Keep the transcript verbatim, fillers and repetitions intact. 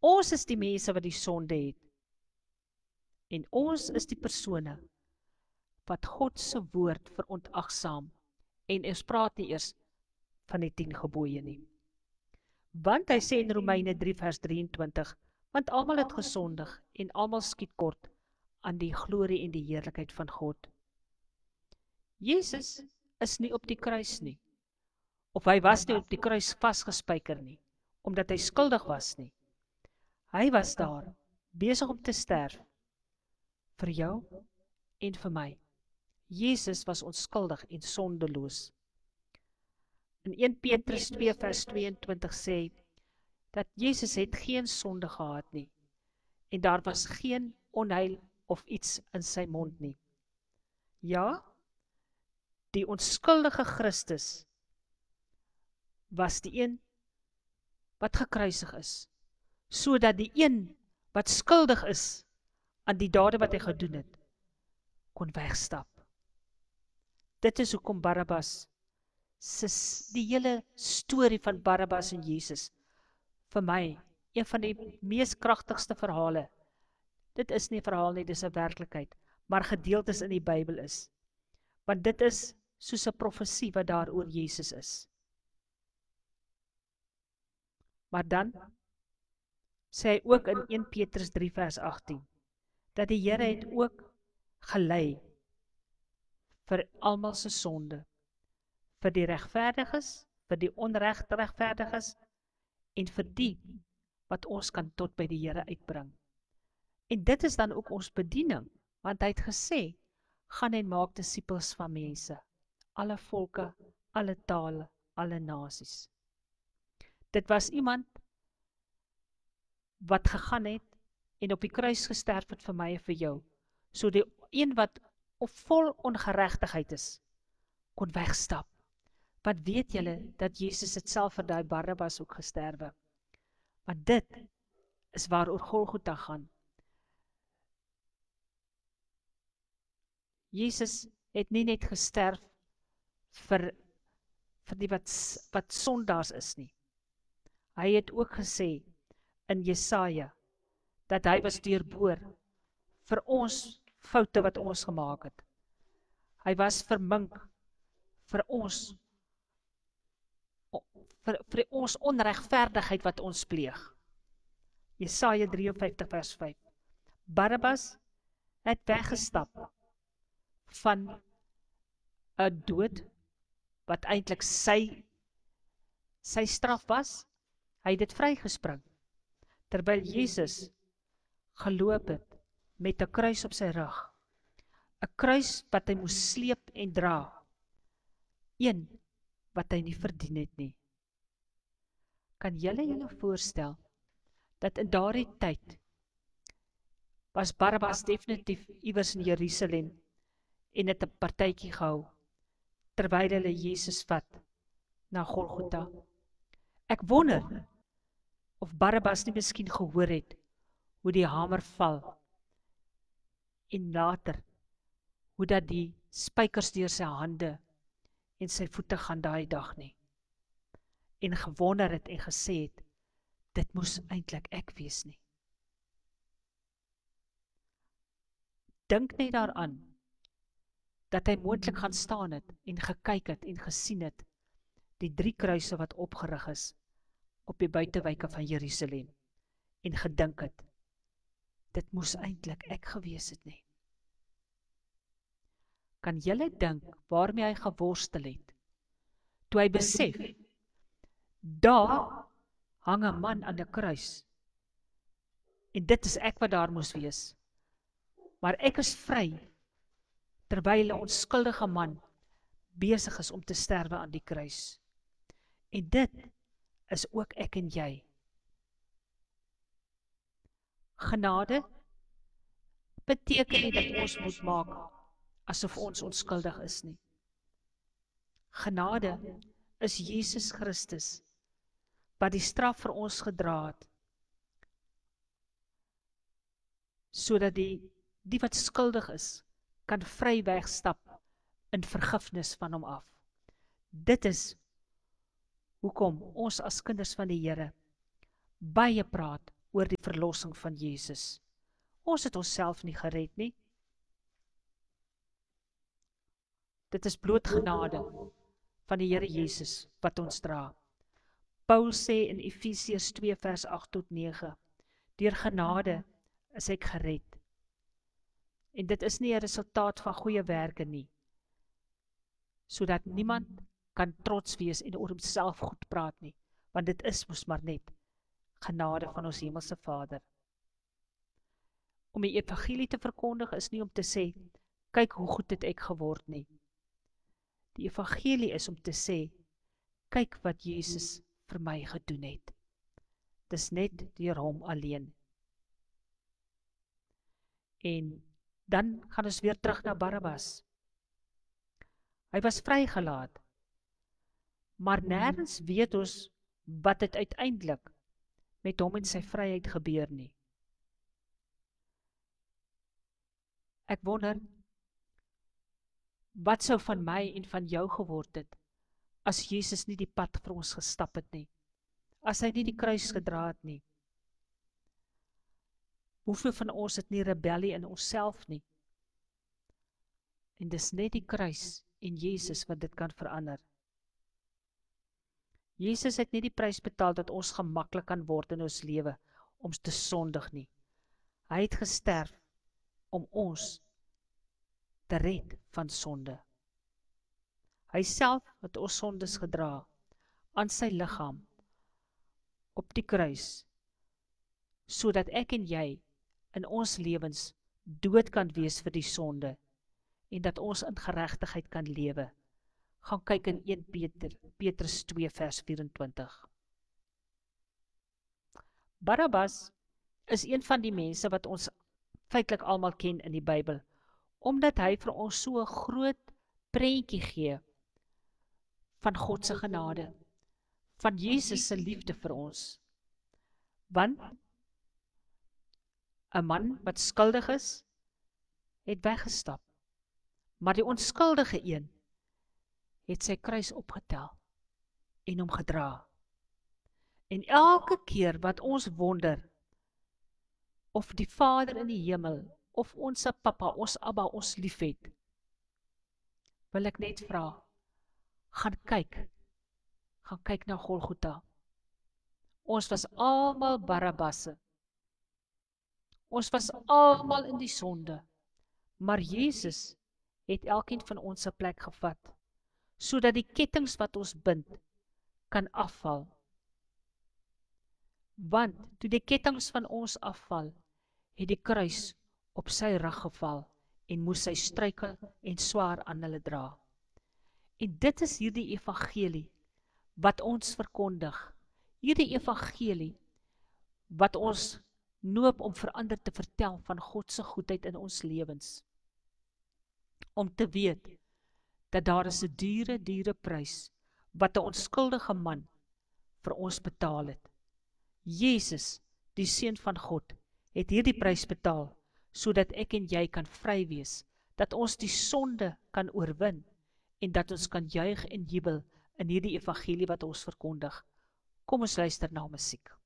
Ons is die mense wat die sonde het. En ons is die persone wat God se woord verontagsaam. En ons praat nie eers van die tien gebooie nie. Want hy sê in Romeine drie vers drieëntwintig, want almal het gesondig en almal skiet kort aan die glorie en die heerlikheid van God. Jesus is nie op die kruis nie, of hy was nie op die kruis vasgespijker nie, omdat hy skuldig was nie. Hy was daar, besig om te sterf, vir jou en vir my. Jesus was onskuldig en sondeloos. In Eerste Petrus twee vers tweeëntwintig sê, dat Jesus het geen sonde gehad nie, en daar was geen onheil of iets in sy mond nie. Ja, die onskuldige Christus was die een wat gekruisig is, sodat die een wat skuldig is aan die dade wat hy gedoen het, kon wegstap. Dit is hoekom Barabbas, die hele storie van Barabbas en Jesus, vir my, een van die mees kragtigste verhale. Dit is nie 'n verhaal nie, dit is 'n werklikheid, maar gedeeltes in die Bybel is. Want dit is soos 'n profesie wat daar oor Jesus is. Maar dan sê hy ook in Eerste Petrus drie vers agttien, dat die Here het ook gelei vir almal se sonde, vir die regverdiges, vir die onregverdiges, en vir die wat ons kan tot by die Here uitbring. En dit is dan ook ons bediening, want hy het gesê, gaan en maak disippels van mense, alle volke, alle tale, alle nasies. Dit was iemand wat gegaan het en op die kruis gesterf het vir my en vir jou, so die een wat op vol ongeregtigheid is, kon wegstap. Want weet julle dat Jesus het self vir daai Barabbas ook gesterwe? Want dit is waaroor Golgotha gaan. Jesus het nie net gesterf vir, vir die wat, wat sondaars is nie. Hy het ook gesê in Jesaja, dat hy was deurboor vir ons foute wat ons gemaak het. Hy was vermink vir ons vir, vir ons onregverdigheid wat ons pleeg. Jesaja drieënvyftig vers vyf. Barabbas het weggestap van 'n dood wat eintlik sy sy straf was. Hy het dit vrygespring, terwyl Jesus geloop het met 'n kruis op sy rug, 'n kruis wat hy moes sleep en dra, een wat hy nie verdien het nie. Kan julle julle voorstel, dat in daardie tyd, was Barabbas definitief iewers in Jerusalem, en het 'n partytjie gehou, terwyl hulle Jesus vat, na Golgotha. Ek wonder, of Barabbas nie miskien gehoor het, hoe die hamer val, en later, hoe dat die spykers deur sy hande, en sy voete gaan daai dag nie, en gewonder het en gesê het, dit moes eintlik ek wees nie. Dink net daaraan, dat hy moontlik gaan staan het, en gekyk het, en gesien het, die drie kruise wat opgerig is, op die buitewyke van Jerusalem, en gedink het, dit moes eintlik ek gewees het nie. Kan julle dink, waarmee hy geworstel het, toe hy besef, daar hang 'n man aan 'n kruis, en dit is ek wat daar moes wees, maar ek is vry, terwyl 'n onskuldige man besig is om te sterwe aan die kruis. En dit is ook ek en jy. Genade beteken nie dat ons moet maak asof ons onskuldig is nie. Genade is Jesus Christus, wat die straf vir ons gedra het, sodat die, die wat skuldig is, kan vry wegstap in vergifnis van hom af. Dit is hoekom ons as kinders van die Here baie praat oor die verlossing van Jesus. Ons het onsself nie gered nie. Dit is bloot genade van die Here Jesus wat ons dra. Paul sê in Efesiërs twee vers agt tot nege, deur genade is ek gered. En dit is nie 'n resultaat van goeie werke nie, sodat niemand kan trots wees en oor homself goed praat nie, want dit is mos maar net genade van ons hemelse Vader. Om die evangelie te verkondig is nie om te sê, kyk hoe goed het ek geword nie. Die evangelie is om te sê, kyk wat Jesus vir my gedoen het. Dis net deur hom alleen. En dan gaan ons weer terug na Barabbas. Hy was vrygelaat, maar nêrens weet ons wat het uiteindelik met hom en sy vryheid gebeur nie. Ek wonder, wat sou van my en van jou geword het, as Jesus nie die pad vir ons gestap het nie, as hy nie die kruis gedra het nie. Hoeveel van ons het nie rebellie in onsself nie? En dis net die kruis en Jesus wat dit kan verander. Jesus het nie die prys betaal dat ons gemaklik kan word in ons lewe om te sondig nie. Hy het gesterf om ons te red van sonde. Hy self het ons sondes gedra aan sy liggaam op die kruis, sodat ek en jy in ons lewens dood kan wees vir die sonde en dat ons in geregtigheid kan lewe. Gaan kyk in een Petrus twee vers vyf-en-twintig. Barabbas is een van die mense wat ons feitelik almal ken in die Bybel, omdat hy vir ons so 'n groot prentjie gee van God se genade, van Jesus se liefde vir ons. Want 'n man wat skuldig is, het weggestap, maar die onskuldige een het sy kruis opgetel en hom gedra. En elke keer wat ons wonder of die Vader in die hemel, of ons Papa, ons Abba, ons liefhet, wil ek net vra, gaan kyk, gaan kyk na Golgotha. Ons was almal Barabbasse. Ons was almal in die sonde, maar Jesus het elkeen van ons se plek gevat, sodat die kettinge wat ons bind, kan afval. Want toe die kettinge van ons afval, het die kruis op sy rug geval, en moes sy struikel en swaar aan hulle dra. En dit is hierdie evangelie, wat ons verkondig, hierdie evangelie, wat ons noop om vir ander te vertel van God se goedheid in ons lewens. Om te weet, dat daar is 'n dure, dure prys, wat 'n onskuldige man vir ons betaal het. Jesus, die Seun van God, het hierdie prys betaal, sodat ek en jy kan vry wees, dat ons die sonde kan oorwin, en dat ons kan juig en jubel in hierdie evangelie wat ons verkondig. Kom ons luister na musiek.